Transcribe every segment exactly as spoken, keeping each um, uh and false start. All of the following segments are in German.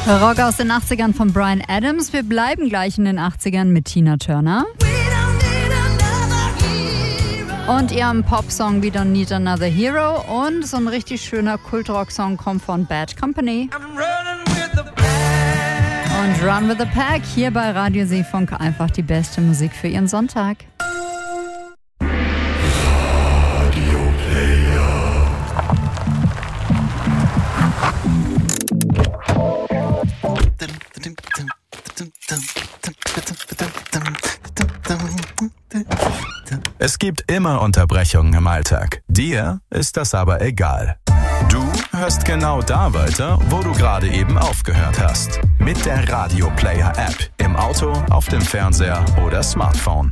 Rock aus den achtzigern von Bryan Adams. Wir bleiben gleich in den achtzigern mit Tina Turner. Und ihrem Popsong We Don't Need Another Hero. Und so ein richtig schöner Kultrock-Song kommt von Bad Company. Und Run with the Pack hier bei Radio Seefunk. Einfach die beste Musik für Ihren Sonntag. Es gibt immer Unterbrechungen im Alltag. Dir ist das aber egal. Du hörst genau da weiter, wo du gerade eben aufgehört hast. Mit der Radio Player App. Im Auto, auf dem Fernseher oder Smartphone.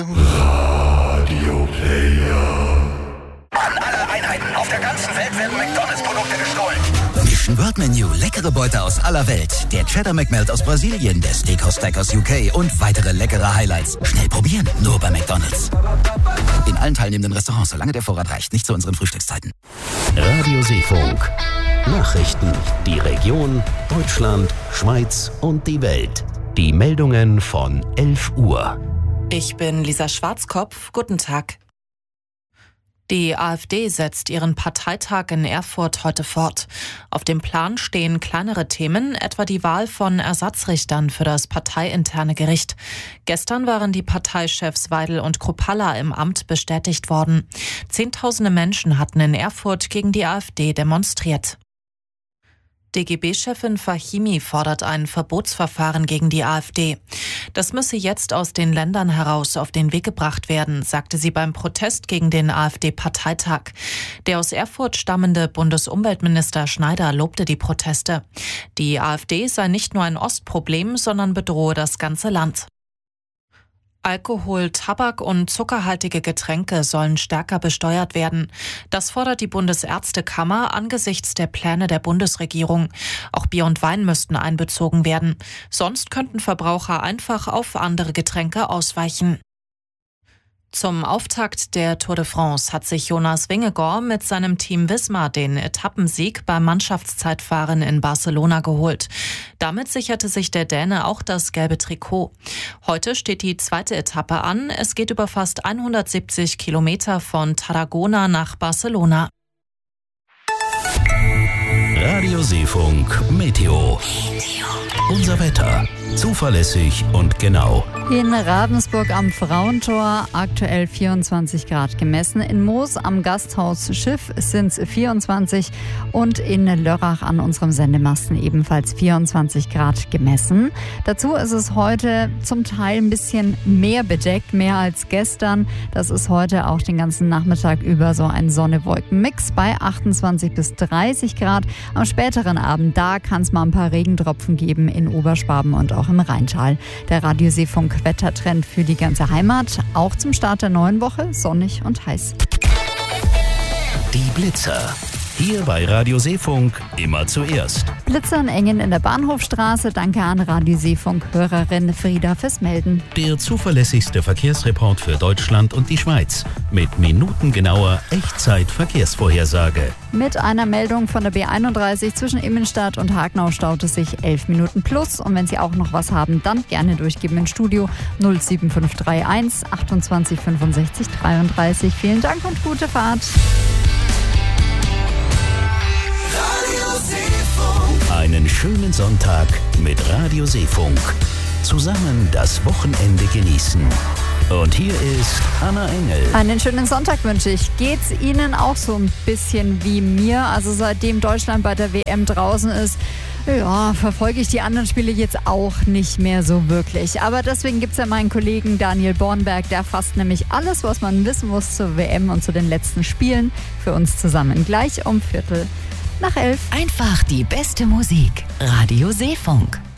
Radio Player. An alle Einheiten auf der ganzen Welt werden McDonalds-Produkte gestohlen. Mission World Menu, leckere Beute aus aller Welt. Der Cheddar McMelt aus Brasilien, der Steakhouse Stack aus U K und weitere leckere Highlights. Schnell probieren, nur bei McDonalds. In allen teilnehmenden Restaurants, solange der Vorrat reicht, nicht zu unseren Frühstückszeiten. Radio Seefunk. Nachrichten, die Region, Deutschland, Schweiz und die Welt. Die Meldungen von elf Uhr. Ich bin Lisa Schwarzkopf. Guten Tag. Die AfD setzt ihren Parteitag in Erfurt heute fort. Auf dem Plan stehen kleinere Themen, etwa die Wahl von Ersatzrichtern für das parteiinterne Gericht. Gestern waren die Parteichefs Weidel und Kruppalla im Amt bestätigt worden. Zehntausende Menschen hatten in Erfurt gegen die AfD demonstriert. D G B-Chefin Fahimi fordert ein Verbotsverfahren gegen die AfD. Das müsse jetzt aus den Ländern heraus auf den Weg gebracht werden, sagte sie beim Protest gegen den AfD-Parteitag. Der aus Erfurt stammende Bundesumweltminister Schneider lobte die Proteste. Die AfD sei nicht nur ein Ostproblem, sondern bedrohe das ganze Land. Alkohol, Tabak und zuckerhaltige Getränke sollen stärker besteuert werden. Das fordert die Bundesärztekammer angesichts der Pläne der Bundesregierung. Auch Bier und Wein müssten einbezogen werden. Sonst könnten Verbraucher einfach auf andere Getränke ausweichen. Zum Auftakt der Tour de France hat sich Jonas Vingegaard mit seinem Team Visma den Etappensieg beim Mannschaftszeitfahren in Barcelona geholt. Damit sicherte sich der Däne auch das gelbe Trikot. Heute steht die zweite Etappe an. Es geht über fast hundertsiebzig Kilometer von Tarragona nach Barcelona. Radio Seefunk Meteo. Unser Wetter. Zuverlässig und genau. In Ravensburg am Frauentor aktuell vierundzwanzig Grad gemessen. In Moos am Gasthaus Schiff sind es vierundzwanzig und in Lörrach an unserem Sendemasten ebenfalls vierundzwanzig Grad gemessen. Dazu ist es heute zum Teil ein bisschen mehr bedeckt, mehr als gestern. Das ist heute auch den ganzen Nachmittag über so ein Sonne-Wolken-Mix bei achtundzwanzig bis dreißig Grad. Am späteren Abend, da kann es mal ein paar Regentropfen geben in Oberschwaben und auch im Rheintal. Der Radio Seefunk Wettertrend für die ganze Heimat. Auch zum Start der neuen Woche sonnig und heiß. Die Blitzer. Hier bei Radio Seefunk immer zuerst. Blitzer in Engen in der Bahnhofstraße. Danke an Radio Seefunk-Hörerin Frieda fürs Melden. Der zuverlässigste Verkehrsreport für Deutschland und die Schweiz. Mit minutengenauer Echtzeit-Verkehrsvorhersage. Mit einer Meldung von der B einunddreißig zwischen Immenstadt und Hagenau staut es sich elf Minuten plus. Und wenn Sie auch noch was haben, dann gerne durchgeben ins Studio null sieben fünf drei eins achtundzwanzig fünfundsechzig dreiunddreißig. Vielen Dank und gute Fahrt. Einen schönen Sonntag mit Radio Seefunk. Zusammen das Wochenende genießen. Und hier ist Anna Engel. Einen schönen Sonntag wünsche ich. Geht's Ihnen auch so ein bisschen wie mir? Also seitdem Deutschland bei der W M draußen ist, ja, verfolge ich die anderen Spiele jetzt auch nicht mehr so wirklich. Aber deswegen gibt's ja meinen Kollegen Daniel Bornberg, der fasst nämlich alles, was man wissen muss zur W M und zu den letzten Spielen für uns zusammen. Gleich um Viertel nach elf. Einfach die beste Musik. Radio Seefunk.